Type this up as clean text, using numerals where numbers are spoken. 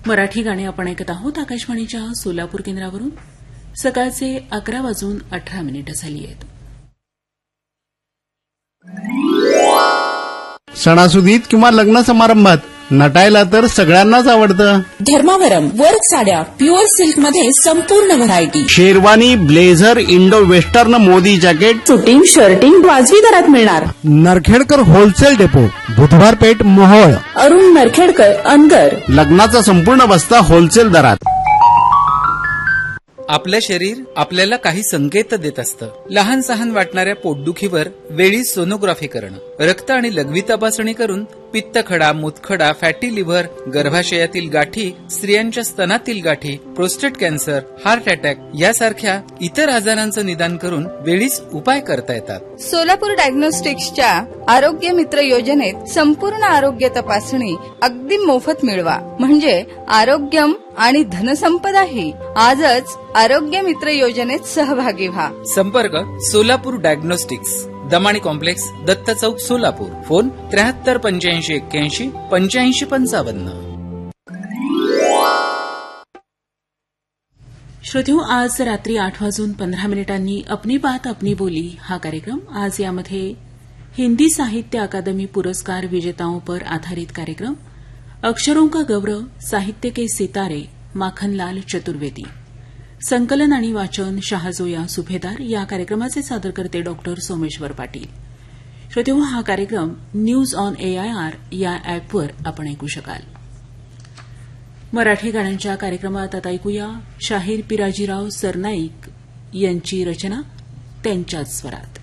मराठी गाणे आपण ऐकत आहोत आकाशवाणीच्या सोलापूर केंद्रावरून. सकाळचे 11:18 झाली आहेत. सणासुदीत किंवा लग्न समारंभात नटायला तर सगळ्यांनाच आवडतं. धर्मावरम वर्क साड्या प्युअर सिल्क मध्ये संपूर्ण variety, sherwani, blazer, Indo western, Modi jacket, shooting, shirting वाजवी दरात मिळणार. नरखेडकर होलसेल डेपो, बुधवार पेठ, मोहोळ. अरुण नरखेडकर, अंदर. लग्नाचा संपूर्ण बस्ता होलसेल दरात. आपलं शरीर आपल्याला काही संकेत देत असतं. लहान सहान वाटणाऱ्या पोटदुखीवर वेळी सोनोग्राफी करणं, रक्त आणि लघवी तपासणी करून पित्तखडा, मूतखडा, फॅटी लिव्हर, गर्भाशयातील गाठी, स्त्रियांच्या स्तनातील गाठी, प्रोस्टेट कॅन्सर, हार्ट अटॅक यासारख्या इतर आजारांचं निदान करून वेळीच उपाय करता येतात. सोलापूर डायग्नोस्टिक्सच्या आरोग्य मित्र योजनेत संपूर्ण आरोग्य तपासणी अगदी मोफत मिळवा, म्हणजे आरोग्यम आणि धनसंपदाही. आजच आरोग्य मित्र योजनेत सहभागी व्हा. संपर्क सोलापूर डायग्नोस्टिक्स, दमाणी कॉम्प्लेक्स, दत्त चौक, सोलापूर. फोन 73 85 81 85 55. श्रोत्यो, आज रात्री 8:15 अपनी बात अपनी बोली हा कार्यक्रम. आज यामध्ये हिंदी साहित्य अकादमी पुरस्कार विजेताओं पर आधारित कार्यक्रम अक्षरों का गौरव, साहित्य के सितारे, माखनलाल चतुर्वेदी. संकलन आणि वाचन शहाजोया सुभेदार. या कार्यक्रमाचे सादरकर्ते डॉक्टर सोमेश्वर पाटील. श्रोते, हा कार्यक्रम न्यूज ऑन AIR या अॅपवर आपण ऐकू शकाल. मराठी गाण्यांच्या कार्यक्रमात आता ऐकूया शाहीर पिराजीराव सरनाईक यांची रचना त्यांच्याच स्वरात.